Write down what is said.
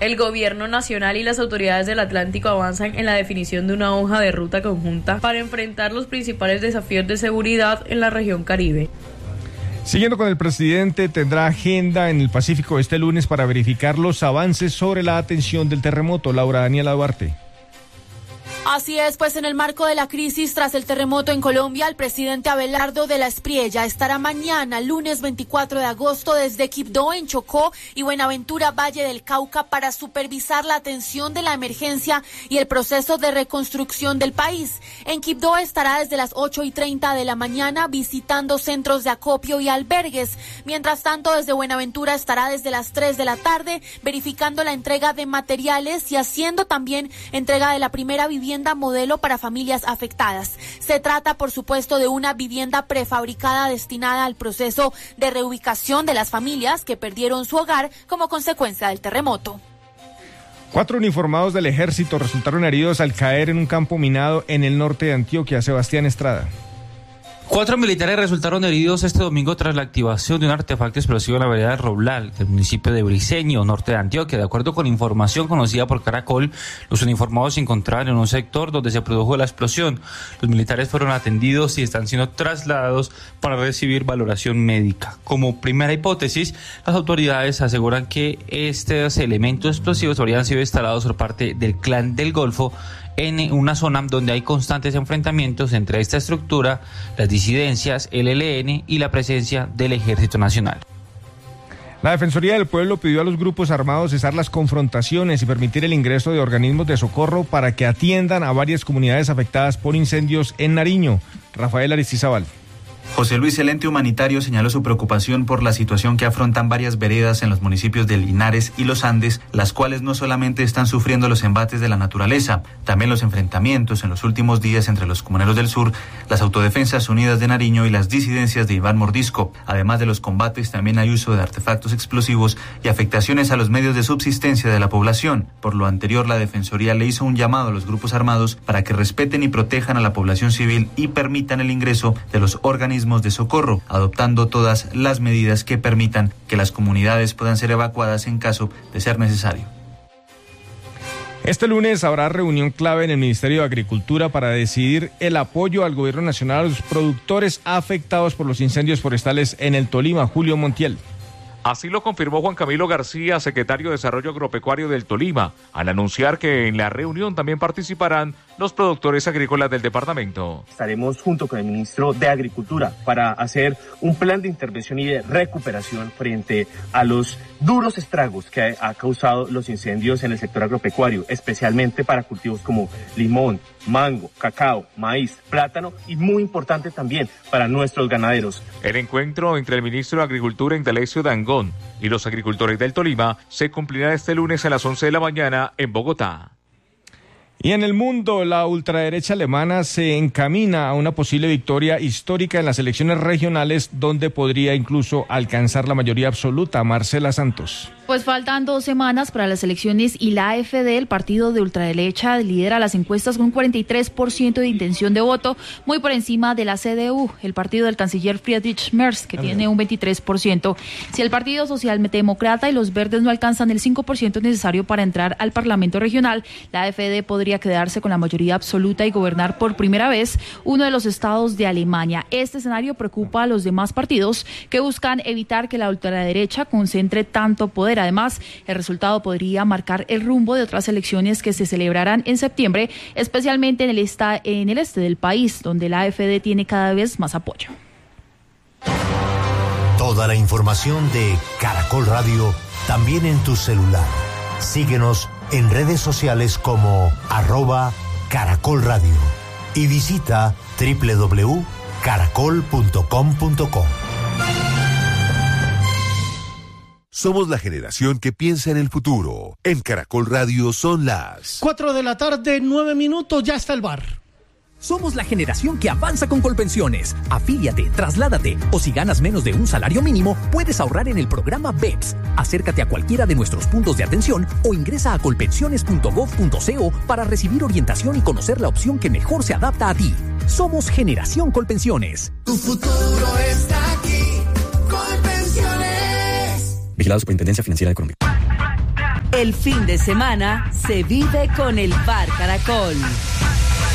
El gobierno nacional y las autoridades del Atlántico avanzan en la definición de una hoja de ruta conjunta para enfrentar los principales desafíos de seguridad en la región Caribe. Siguiendo con el presidente, tendrá agenda en el Pacífico este lunes para verificar los avances sobre la atención del terremoto. Laura Daniela Duarte. Así es, pues en el marco de la crisis tras el terremoto en Colombia, el presidente Abelardo de la Espriella estará mañana, lunes 24 de agosto, desde Quibdó en Chocó y Buenaventura, Valle del Cauca, para supervisar la atención de la emergencia y el proceso de reconstrucción del país. En Quibdó estará desde las 8:30 de la mañana visitando centros de acopio y albergues. Mientras tanto, desde Buenaventura estará desde las 3 de la tarde verificando la entrega de materiales y haciendo también entrega de la primera vivienda modelo para familias afectadas. Se trata, por supuesto, de una vivienda prefabricada destinada al proceso de reubicación de las familias que perdieron su hogar como consecuencia del terremoto. 4 uniformados del ejército resultaron heridos al caer en un campo minado en el norte de Antioquia. Sebastián Estrada. 4 militares resultaron heridos este domingo tras la activación de un artefacto explosivo en la vereda de Roblal, del municipio de Briceño, norte de Antioquia. De acuerdo con información conocida por Caracol, los uniformados se encontraban en un sector donde se produjo la explosión. Los militares fueron atendidos y están siendo trasladados para recibir valoración médica. Como primera hipótesis, las autoridades aseguran que estos elementos explosivos habrían sido instalados por parte del Clan del Golfo en una zona donde hay constantes enfrentamientos entre esta estructura, las disidencias, el ELN y la presencia del Ejército Nacional. La Defensoría del Pueblo pidió a los grupos armados cesar las confrontaciones y permitir el ingreso de organismos de socorro para que atiendan a varias comunidades afectadas por incendios en Nariño. Rafael Aristizábal. José Luis, el ente humanitario, señaló su preocupación por la situación que afrontan varias veredas en los municipios de Linares y Los Andes, las cuales no solamente están sufriendo los embates de la naturaleza, también los enfrentamientos en los últimos días entre los comuneros del sur, las Autodefensas Unidas de Nariño y las disidencias de Iván Mordisco. Además de los combates, también hay uso de artefactos explosivos y afectaciones a los medios de subsistencia de la población. Por lo anterior, la Defensoría le hizo un llamado a los grupos armados para que respeten y protejan a la población civil y permitan el ingreso de los organismos de socorro, adoptando todas las medidas que permitan que las comunidades puedan ser evacuadas en caso de ser necesario. Este lunes habrá reunión clave en el Ministerio de Agricultura para decidir el apoyo al gobierno nacional a los productores afectados por los incendios forestales en el Tolima. Julio Montiel. Así lo confirmó Juan Camilo García, secretario de Desarrollo Agropecuario del Tolima, al anunciar que en la reunión también participarán los productores agrícolas del departamento. Estaremos junto con el ministro de Agricultura para hacer un plan de intervención y de recuperación frente a los duros estragos que ha causado los incendios en el sector agropecuario, especialmente para cultivos como limón, mango, cacao, maíz, plátano y muy importante también para nuestros ganaderos. El encuentro entre el ministro de Agricultura Indalecio Dangond y los agricultores del Tolima se cumplirá este lunes a las 11 de la mañana en Bogotá. Y en el mundo, la ultraderecha alemana se encamina a una posible victoria histórica en las elecciones regionales, donde podría incluso alcanzar la mayoría absoluta. Marcela Santos. Pues faltan 2 semanas para las elecciones y la AfD, el partido de ultraderecha, lidera las encuestas con un 43% de intención de voto, muy por encima de la CDU, el partido del canciller Friedrich Merz, que tiene un 23%. Si el Partido Socialdemócrata y los Verdes no alcanzan el 5% necesario para entrar al Parlamento regional, la AfD podría quedarse con la mayoría absoluta y gobernar por primera vez uno de los estados de Alemania. Este escenario preocupa a los demás partidos que buscan evitar que la ultraderecha concentre tanto poder. Además, el resultado podría marcar el rumbo de otras elecciones que se celebrarán en septiembre, especialmente en el este del país, donde la AfD tiene cada vez más apoyo. Toda la información de Caracol Radio también en tu celular. Síguenos en redes sociales como @Caracol Radio y visita www.caracol.com.co. Somos la generación que piensa en el futuro. En Caracol Radio son las 4 de la tarde, 9 minutos, ya está el bar. Somos la generación que avanza con Colpensiones. Afíliate, trasládate o si ganas menos de un salario mínimo, puedes ahorrar en el programa BEPS. Acércate a cualquiera de nuestros puntos de atención o ingresa a colpensiones.gov.co para recibir orientación y conocer la opción que mejor se adapta a ti. Somos Generación Colpensiones. Tu futuro está aquí. Colpensiones. Vigilado Superintendencia Financiera de Colombia. El fin de semana se vive con el Bar Caracol.